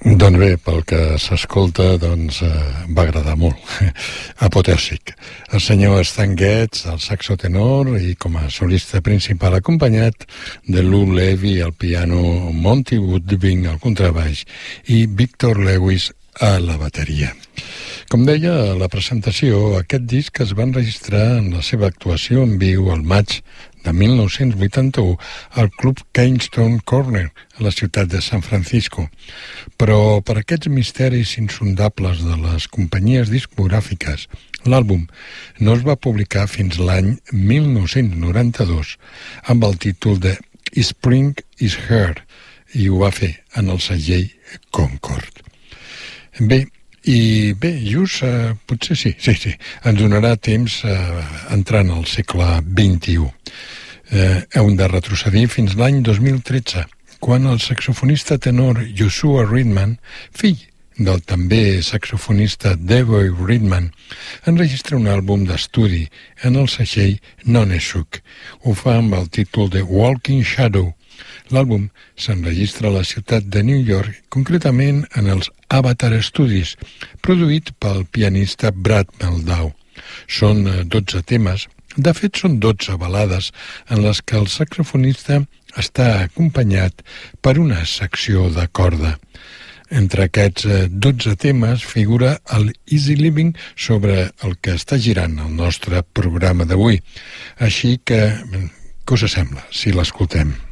Doncs bé, pel que s'escolta, va agradar molt. Apotèusic. El senyor Stan Getz, el saxo tenor, i com a solista principal acompanyat de Lou Levy al piano, Monty Woodbine al contrabaix i Victor Lewis a la bateria. Com deia a la presentació, aquest disc es va enregistrar en la seva actuació en viu al maig de 1981 al Club Keystone Corner, a la ciutat de San Francisco. Però per aquests misteris insondables de les companyies discogràfiques, l'àlbum no es va publicar fins l'any 1992 amb el títol de Spring is Here, i ho va fer en el segell Concord. Bé, potser sí, ens donarà temps entrant al segle XXI. Hem de retrocedir fins l'any 2013, quan el saxofonista tenor Joshua Ridman, fill del també saxofonista Devoy Ridman, enregistra un àlbum d'estudi en el segell Noneshook. Ho fa amb el títol de Walking Shadow. L'àlbum s'enregistra a la ciutat de New York, concretament en els Avatar Studios, produït pel pianista Brad Mehldau. Són 12 temes, de fet són 12 balades en les que el saxofonista està acompanyat per una secció de corda. Entre aquests 12 temes figura el Easy Living, sobre el que està girant el nostre programa d'avui. Així que, què us sembla si l'escoltem?